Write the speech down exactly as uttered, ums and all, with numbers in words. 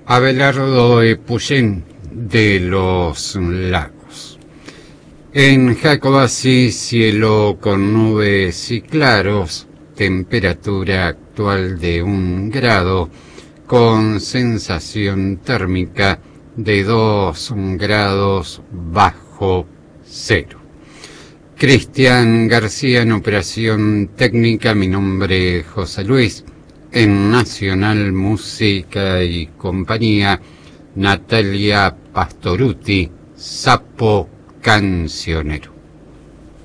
Abelardo Epuyén de los Lagos. En Jacobasi, cielo con nubes y claros, temperatura actual de un grado, con sensación térmica de dos grados bajo cero. Cristian García en operación técnica, mi nombre es José Luis. En Nacional Música y Compañía, Natalia Pastorutti, Sapo Cancionero.